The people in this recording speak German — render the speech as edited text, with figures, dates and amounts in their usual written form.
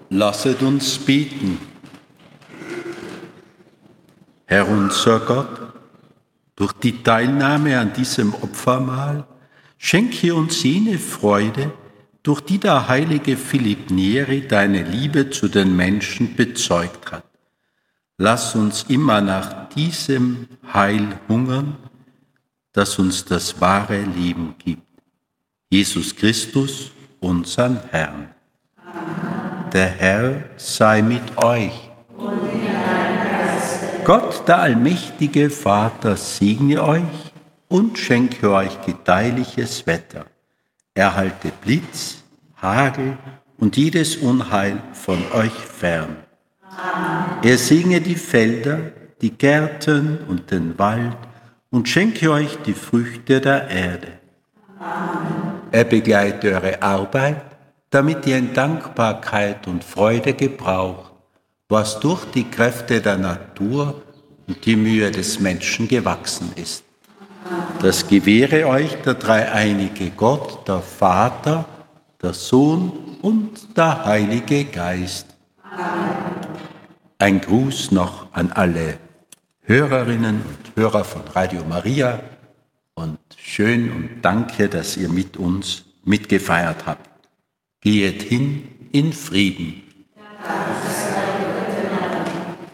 Lasset uns beten. Herr unser Gott, durch die Teilnahme an diesem Opfermahl schenke uns jene Freude, durch die der heilige Philipp Neri deine Liebe zu den Menschen bezeugt hat. Lass uns immer nach diesem Heil hungern, das uns das wahre Leben gibt. Jesus Christus, unseren Herrn. Amen. Der Herr sei mit euch. Und mit deinem Geiste. Gott, der allmächtige Vater, segne euch und schenke euch gedeihliches Wetter. Erhalte Blitz, Hagel und jedes Unheil von euch fern. Amen. Er segne die Felder, die Gärten und den Wald und schenke euch die Früchte der Erde. Amen. Er begleite eure Arbeit, damit ihr in Dankbarkeit und Freude gebraucht, was durch die Kräfte der Natur und die Mühe des Menschen gewachsen ist. Das gewähre euch der dreieinige Gott, der Vater, der Sohn und der Heilige Geist. Amen. Ein Gruß noch an alle Hörerinnen und Hörer von Radio Maria und schön und danke, dass ihr mit uns mitgefeiert habt. Geht hin in Frieden.